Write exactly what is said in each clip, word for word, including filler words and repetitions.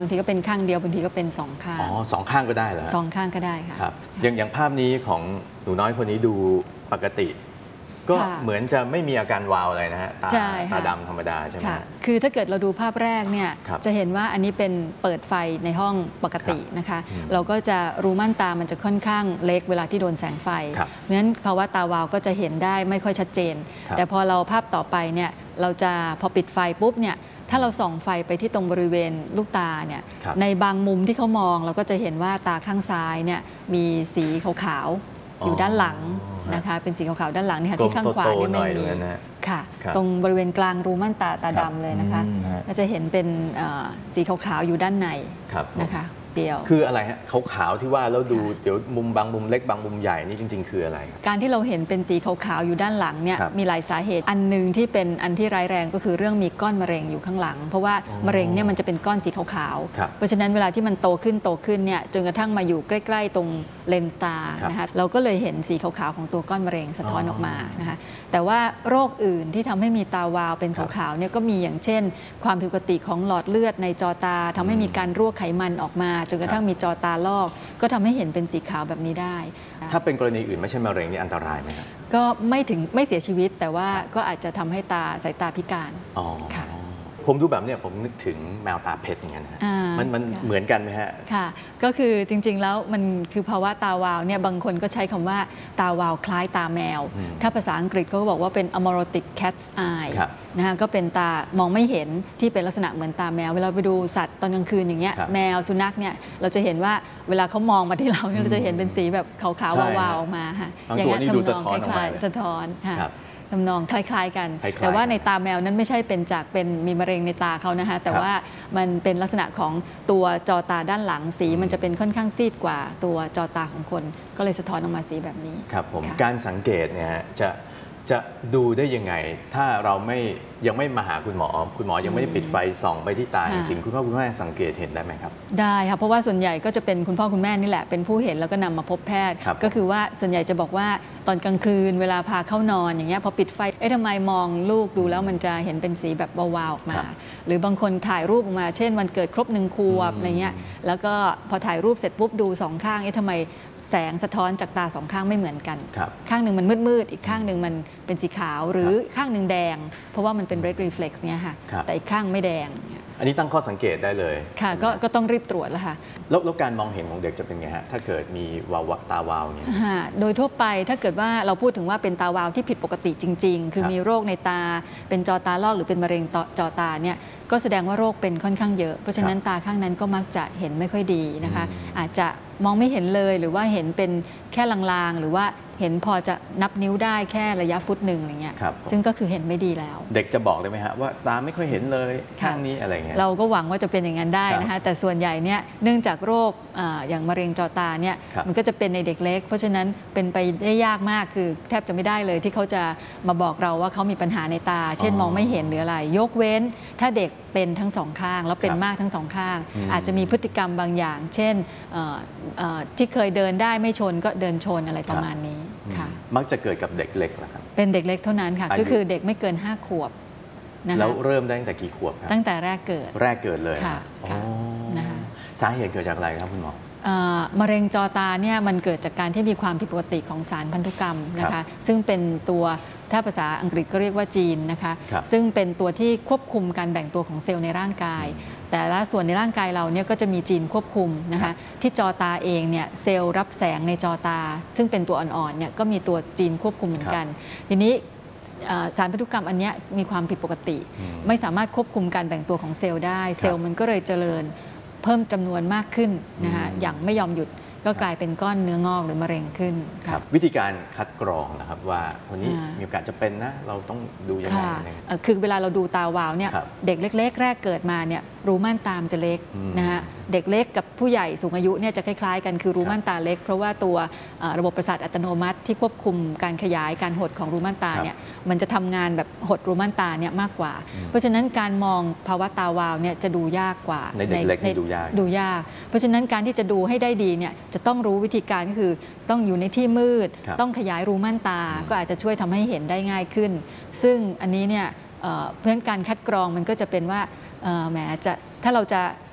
บางทีก็เป็นข้างเดียวบางทีก็เป็นสองข้างอ๋อสองข้างก็ได้เหรอสองข้างก็ได้ค่ะครับอย่างอย่างภาพนี้ของหนูน้อยคนนี้ดูปกติก็เหมือนจะไม่มีอาการวาวอะไรนะฮะตาตาดำธรรมดาใช่ไหมคือถ้าเกิดเราดูภาพแรกเนี่ยจะเห็นว่าอันนี้เป็นเปิดไฟในห้องปกตินะคะเราก็จะรูม่านตามันจะค่อนข้างเล็กเวลาที่โดนแสงไฟเพราะฉะนั้นภาวะตาวาวก็จะเห็นได้ไม่ค่อยชัดเจนแต่พอเราภาพต่อไปเนี่ยเราจะพอปิดไฟปุ๊บเนี่ยถ้าเราส่องไฟไปที่ตรงบริเวณลูกตาเนี่ยในบางมุมที่เขามองเราก็จะเห็นว่าตาข้างซ้ายเนี่ยมีสีขาวๆอยู่ด้านหลังนะคะเป็นสีขาวๆด้านหลังนี่ค่ะที่ข้างขวาเนี่ยไม่มีค่ะตรงบริเวณกลางรูม่านตาตาดำเลยนะคะก็จะเห็นเป็นสีขาวๆอยู่ด้านในนะคะเดียวคืออะไรฮะขาวๆที่ว่าแล้วดูเดี๋ยวมุมบางมุมเล็กบางมุมใหญ่นี่จริงๆคืออะไรการที่เราเห็นเป็นสีขาวๆอยู่ด้านหลังเนี่ยมีหลายสาเหตุอันหนึ่งที่เป็นอันที่ร้ายแรงก็คือเรื่องมีก้อนมะเร็งอยู่ข้างหลังเพราะว่ามะเร็งเนี่ยมันจะเป็นก้อนสีขาวๆเพราะฉะนั้นเวลาที่มันโตขึ้นโตขึ้นเนี่ยจนกระทั่งมาอยู่ใกล้ๆตรงเลนส์ตานะคะเราก็เลยเห็นสีขาวๆของตัวก้อนมะเร็งสะท้อนออกมานะคะแต่ว่าโรคอื่นที่ทำให้มีตาวาวเป็นขาวๆเนี่ยก็มีอย่างเช่นความผิดปกติของหลอดเลือดในจอตาทำให้มีการรั่วไขมันออกมาจนกระทั่งมีจอตาลอกก็ทำให้เห็นเป็นสีขาวแบบนี้ได้ถ้าเป็นกรณีอื่นไม่ใช่มะเร็งนี่อันตรายไหมครับก็ไม่ถึงไม่เสียชีวิตแต่ว่าก็อาจจะทำให้ตาสายตาพิการอ๋อค่ะผมดูแบบนี้ผมนึกถึงแมวตาเพชรอย่างเงี้ยนะมันมันเหมือนกันไหมฮะค่ะก็คือจริงๆแล้วมันคือภาวะตาวาวเนี่ยบางคนก็ใช้คำว่าตาวาวคล้ายตาแมวถ้าภาษาอังกฤษเขาก็บอกว่าเป็น amaurotic cat's eye นะคะก็เป็นตามองไม่เห็นที่เป็นลักษณะเหมือนตาแมวเวลาไปดูสัตว์ตอนกลางคืนอย่างเงี้ยแมวสุนัขเนี่ยเราจะเห็นว่าเวลาเขามองมาที่เราเนี่ยเราจะเห็นเป็นสีแบบขาวๆวาวๆออกมาค่ะอย่างนั้นทำนองคล้ายๆสะท้อนค่ะทำนองคล้ายๆกันแต่ว่าในตาแมวนั้นไม่ใช่เป็นจากเป็นมีมะเร็งในตาเขานะคะแต่ว่ามันเป็นลักษณะของตัวจอตาด้านหลังสีมันจะเป็นค่อนข้างซีดกว่าตัวจอตาของคนก็เลยสะท้อนออกมาสีแบบนี้ครับผมการสังเกตเนี่ยจะจะดูได้ยังไงถ้าเราไม่ยังไม่มาหาคุณหมอคุณหมอยังไม่ได้ปิดไฟส่องไปที่ตาจริงๆคุณพ่อคุณแม่สังเกตเห็นได้ไหมครับได้ค่ะเพราะว่าส่วนใหญ่ก็จะเป็นคุณพ่อคุณแม่นี่แหละเป็นผู้เห็นแล้วก็นำมาพบแพทย์ก็คือว่าส่วนใหญ่จะบอกว่าตอนกลางคืนเวลาพาเข้านอนอย่างเงี้ยพอปิดไฟเอ๊ะทำไมมองลูกดูแล้วมันจะเห็นเป็นสีแบบวาวๆออกมาหรือบางคนถ่ายรูปออกมาเช่นวันเกิดครบหนึ่งขวบอะไรเงี้ยแล้วก็พอถ่ายรูปเสร็จปุ๊บดูสองข้างเอ๊ะทำไมแสงสะท้อนจากตาสองข้างไม่เหมือนกันข้างหนึ่งมันมืดๆอีกข้างหนึ่งมันเป็นสีขาวหรือข้างหนึ่งแดงเพราะว่ามันเป็น red reflex เนี่ยค่ะแต่อีกข้างไม่แดงอันนี้ตั้งข้อสังเกตได้เลยค่ะก็ก็ต้องรีบตรวจแล้วค่ะแล้วการมองเห็นของเด็กจะเป็นไงฮะถ้าเกิดมีวาวตาวาวเนี่ยโดยทั่วไปถ้าเกิดว่าเราพูดถึงว่าเป็นตาวาวที่ผิดปกติจริงๆคือมีโรคในตาเป็นจอตาลอกหรือเป็นมะเร็งจอตาเนี่ยก็แสดงว่าโรคเป็นค่อนข้างเยอะเพราะฉะนั้นตาข้างนั้นก็มักจะเห็นไม่ค่อยดีนะคะอาจจะมองไม่เห็นเลยหรือว่าเห็นเป็นแค่ลางๆหรือว่าเห็นพอจะนับนิ้วได้แค่ระยะฟุตหนึ่งอะไรเงี้ยซึ่งก็คือเห็นไม่ดีแล้วเด็กจะบอกได้ไหมฮะว่าตาไม่ค่อยเห็นเลยข้างนี้อะไรเงี้ยเราก็หวังว่าจะเป็นอย่างนั้นได้นะคะแต่ส่วนใหญ่เนี่ยเนื่องจากโรคอย่างมะเร็งจอตาเนี่ยมันก็จะเป็นในเด็กเล็กเพราะฉะนั้นเป็นไปได้ยากมากคือแทบจะไม่ได้เลยที่เขาจะมาบอกเราว่าเขามีปัญหาในตาเช่นมองไม่เห็นหรืออะไรยกเว้นถ้าเด็กเป็นทั้งสองข้างแล้วเป็นมากทั้งสองข้างอาจจะมีพฤติกรรมบางอย่างเช่นที่เคยเดินได้ไม่ชนก็เดินชนอะไรประมาณนี้ค่ะมักจะเกิดกับเด็กเล็กนะครับเป็นเด็กเล็กเท่านั้นค่ะก็คือเด็กไม่เกินห้าขวบแล้วเริ่มได้ตั้งแต่กี่ขวบครับตั้งแต่แรกเกิดแรกเกิดเลยค่ะนะคะสาเหตุเกิดจากอะไรครับคุณหมอมะเร็งจอตาเนี่ยมันเกิดจากการที่มีความผิดปกติของสารพันธุกรรมนะคะซึ่งเป็นตัวถ้าภาษาอังกฤษก็เรียกว่าจีนนะคะซึ่งเป็นตัวที่ควบคุมการแบ่งตัวของเซลล์ในร่างกายแต่ละส่วนในร่างกายเราเนี่ยก็จะมีจีนควบคุมนะคะที่จอตาเองเนี่ยเซลล์รับแสงในจอตาซึ่งเป็นตัวอ่อนๆเนี่ยก็มีตัวจีนควบคุมเหมือนกันทีนี้สารพันธุกรรมอันนี้มีความผิดปกติไม่สามารถควบคุมการแบ่งตัวของเซลล์ได้เซลล์มันก็เลยเจริญเพิ่มจำนวนมากขึ้นนะคะอย่างไม่ยอมหยุดก็กลายเป็นก้อนเนื้องอกหรือมะเร็งขึ้นครับวิธีการคัดกรองนะครับว่าคนนี้มีโอกาสจะเป็นนะเราต้องดูยังไงคือเวลาเราดูตาวาวเนี่ยเด็กเล็กๆแรกเกิดมาเนี่ยรูม่านตามจะเล็กนะฮะเด็กเล็กกับผู้ใหญ่สูงอายุเนี่ยจะคล้ายๆกันคือรูม่านตาเล็กเพราะว่าตัวระบบประสาทอัตโนมัติที่ควบคุมการขยายการหดของรูม่านตาเนี่ยมันจะทำงานแบบหดรูม่านตาเนี่ยมากกว่าเพราะฉะนั้นการมองภาวะตาวาวเนี่ยจะดูยากกว่าในเด็กเล็กดูยากดูยากเพราะฉะนั้นการที่จะดูให้ได้ดีเนี่ยจะต้องรู้วิธีการก็คือต้องอยู่ในที่มืดต้องขยายรูม่านตาก็อาจจะช่วยทำให้เห็นได้ง่ายขึ้นซึ่งอันนี้เนี่ยเพราะฉะนั้นการคัดกรองมันก็จะเป็นว่าแหมจะถ้าเราจะ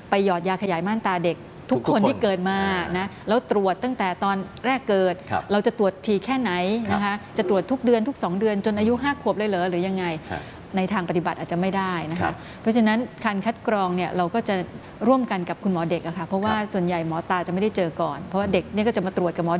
ไปหยอดยาขยายม่านตาเด็กทุกทุกคนคนที่เกิดมาอ่านนะแล้วตรวจตั้งแต่ตอนแรกเกิดครับเราจะตรวจทีแค่ไหนครับนะคะจะตรวจทุกเดือนทุกสองเดือนจนอายุห้าขวบเลยเหรอหรือยังไงฮะในทางปฏิบัติอาจจะไม่ได้นะครัคะบเพราะฉะนั้นการคัดกรองเนี่ยเราก็จะร่วมกันกับคุณหมอเด็กอะค่ะเพราะว่าครับส่วนใหญ่หมอตาจะไม่ได้เจอก่อน เพราะว่าเด็กเนี่ยก็จะมาตรวจกับหมอ